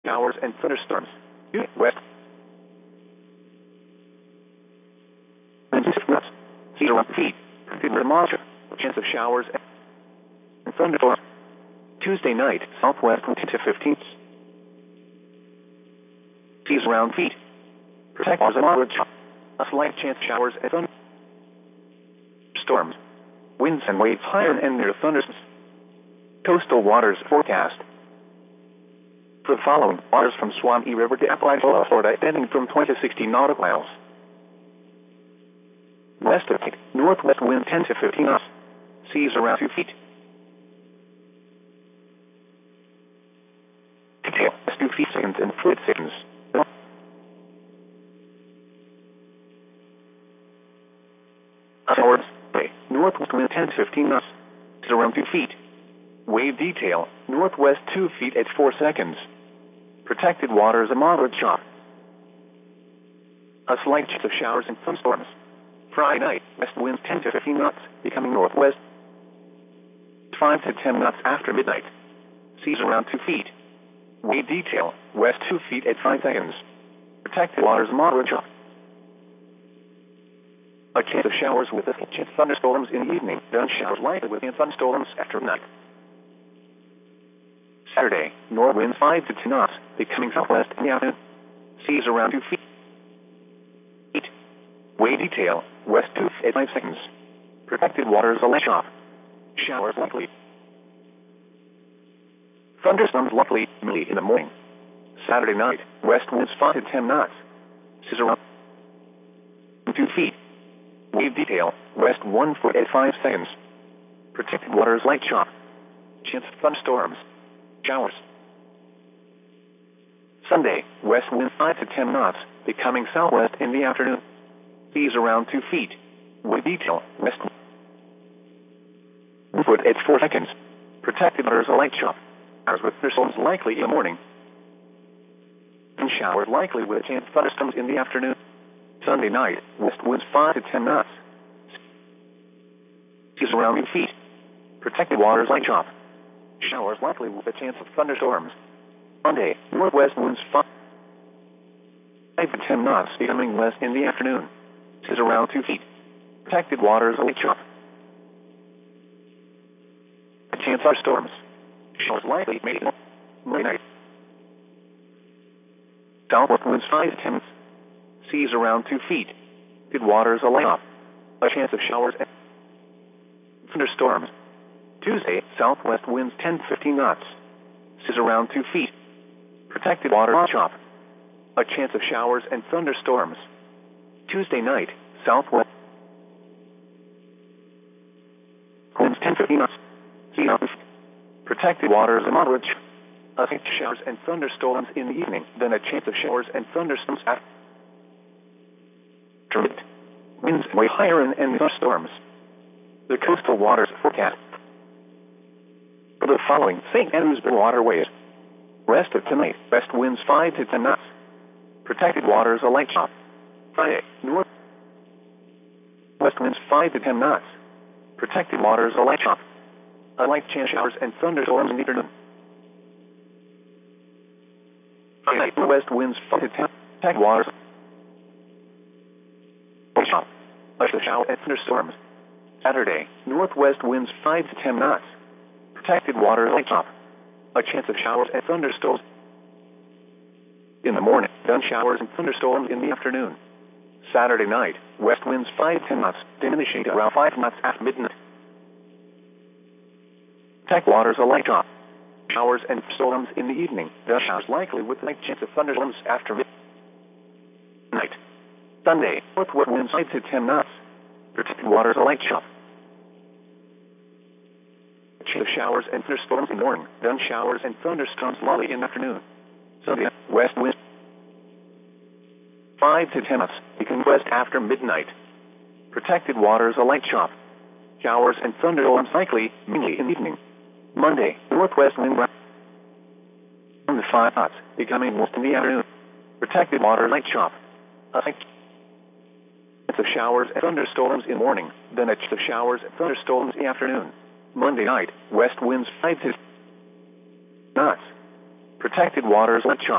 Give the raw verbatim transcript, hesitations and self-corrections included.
showers and thunderstorms. West. Zero feet. Vermont. Chance of showers and thunderstorms. Tuesday night, southwest ten to fifteen. Seas around feet. Protect us moderate. A slight chance of showers and thunderstorms. Winds and waves higher and near thunderstorms. Coastal waters forecast. For the following, waters from Suwannee River to Apalachicola, Florida, extending from twenty to sixty nautical miles. West of Cape, northwest wind ten to fifteen knots. Seas around two feet. Detail, west two feet seconds and foot seconds. Hours, northwest wind ten to fifteen knots. Seas around two feet. Wave detail, northwest two feet at four seconds. Protected waters a moderate shock. A slight chance of showers and thunderstorms. Friday night, west winds ten to fifteen knots, becoming northwest five to ten knots after midnight. Seas around two feet. Wave detail, west two feet at five seconds. Protected waters moderate shock. A chance of showers with a chance of thunderstorms in the evening. Then showers likely with thunderstorms after midnight. Saturday, north winds five to ten knots, becoming southwest in the afternoon. Seas around two feet. Wave detail, west two at five seconds. Protected waters a light shock. Showers likely. Thunderstorms likely early in the morning. Saturday night, west winds five to ten knots. Seas around two feet. Wave detail, west one foot at five seconds. Protected waters light shock. Chance of thunderstorms. Showers. Sunday, west wind five to ten knots, becoming southwest in the afternoon. Seas around two feet. Wave detail, west one foot at four seconds. Protected waters a light shock. Showers with thunderstorms likely in the morning. And showers likely with a chance of thunderstorms in the afternoon. Sunday night, west winds five to ten knots. Seas around two feet. Protected waters light shock. Showers likely with a chance of thunderstorms. Monday, northwest winds five to ten knots, becoming west in the afternoon. Seas around two feet. Protected waters a light shock. A chance of storms. Showers likely made Monday night. Southwest winds five to ten knots. Seas around two feet. Good waters a light off. A chance of showers and thunderstorms. Tuesday, southwest winds ten to fifteen knots. Seas around two feet. Protected water chop. A chance of showers and thunderstorms. Tuesday night, southwest winds ten to fifteen knots. Seas around two feet. Protected waters and moderate a chance of showers and thunderstorms in the evening. Then a chance of showers and thunderstorms after midnight. Winds way higher and, and thunderstorms. The coastal waters forecast. For the following Saint Andrews waterways. Rest of tonight, west winds five to ten knots. Protected waters a light shock. Friday, north west winds five to ten knots. Protected waters a light shock. A light chance showers and thunderstorms in the afternoon. Friday, west winds five to ten. Protected waters light shock. A shower and thunderstorms. Saturday, northwest winds five to ten knots. Protected water light shock. A chance of showers and thunderstorms in the morning. Then showers and thunderstorms in the afternoon. Saturday night, west winds five to ten knots, diminishing to around five knots after midnight. Protect waters a light shock. Showers and storms in the evening. Then showers likely with a light chance of thunderstorms after midnight. Sunday, northwest winds five to ten knots. Protected waters a light shock. Chance of showers and thunderstorms in the morning. Then showers and thunderstorms lolly in the afternoon. Sunday, west wind five to ten knots, becoming west after midnight. Protected waters a light shock. Showers and thunderstorms likely, mainly in the evening. Monday, northwest wind from the five knots, becoming west in the afternoon. Protected water light shock. A light chance of showers and thunderstorms in the morning. Then a chance of showers and thunderstorms in the afternoon. Monday night, west winds five to knots. Protected waters light shock.